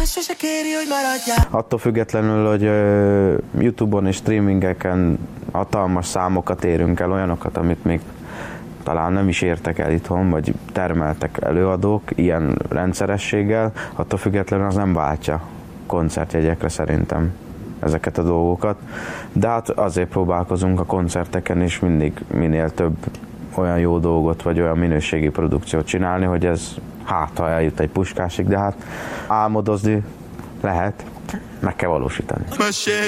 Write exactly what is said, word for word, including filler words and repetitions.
sose kéri, hogy maradjál. Attól függetlenül, hogy YouTube-on és streamingeken hatalmas számokat érünk el, olyanokat, amit még talán nem is értek el itthon, vagy termeltek előadók ilyen rendszerességgel, attól függetlenül az nem váltja koncertjegyekre szerintem ezeket a dolgokat. De hát azért próbálkozunk a koncerteken is mindig minél több olyan jó dolgot, vagy olyan minőségi produkciót csinálni, hogy ez hát, ha eljut egy Puskásig, de hát álmodozni lehet, meg kell valósítani.